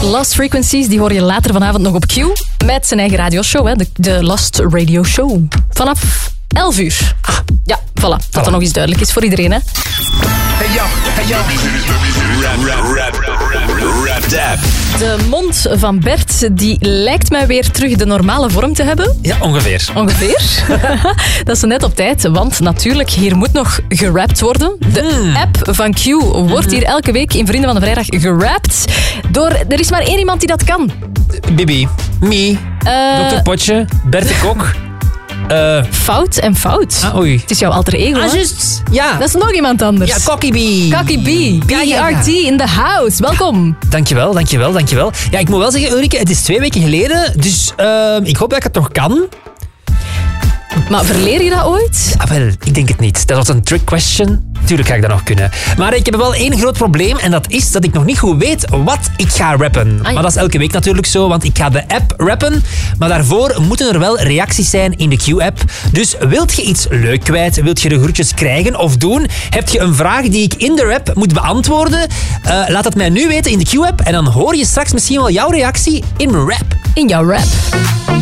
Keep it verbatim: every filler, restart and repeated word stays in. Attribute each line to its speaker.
Speaker 1: Lost Frequencies, die hoor je later vanavond nog op Q. Met zijn eigen radioshow, hè, de, de Lost Radio Show. Vanaf elf uur. Ah, ja, voilà. Dat voilà. Dat nog eens duidelijk is voor iedereen, hè.
Speaker 2: Hey yo, hey yo. Rap, rap, rap, rap, rap, rap.
Speaker 1: De mond van Bert, die lijkt mij weer terug de normale vorm te hebben.
Speaker 3: Ja, ongeveer.
Speaker 1: Ongeveer. Dat is net op tijd, want natuurlijk, hier moet nog gerapt worden. De mm. app van Q wordt hier elke week in Vrienden van de Vrijdag gerapt. Door, er is maar één iemand die dat kan.
Speaker 3: Bibi. Me. Uh, dokter Potje. Bert de Kok. Uh,
Speaker 1: fout en fout.
Speaker 3: Ah, oei.
Speaker 1: Het is jouw alter ego.
Speaker 3: Ah, just. Ja.
Speaker 1: Dat is nog iemand anders.
Speaker 3: Ja, Cocky B.
Speaker 1: Cocky B. B R T in the house. Welkom.
Speaker 3: Dankjewel, dankjewel, dankjewel. Ja, ik moet wel zeggen, Ulrike, het is twee weken geleden, dus uh, ik hoop dat ik het nog kan.
Speaker 1: Maar verleer je dat ooit?
Speaker 3: Ja, wel, ik denk het niet. Dat was een trick question. Tuurlijk ga ik dat nog kunnen. Maar ik heb wel één groot probleem en dat is dat ik nog niet goed weet wat ik ga rappen. Ah, ja. Maar dat is elke week natuurlijk zo, want ik ga de app rappen. Maar daarvoor moeten er wel reacties zijn in de Q-app. Dus wilt je iets leuk kwijt? Wilt je de groetjes krijgen of doen? Heb je een vraag die ik in de rap moet beantwoorden? Uh, laat het mij nu weten in de Q-app en dan hoor je straks misschien wel jouw reactie in mijn rap.
Speaker 1: In jouw rap.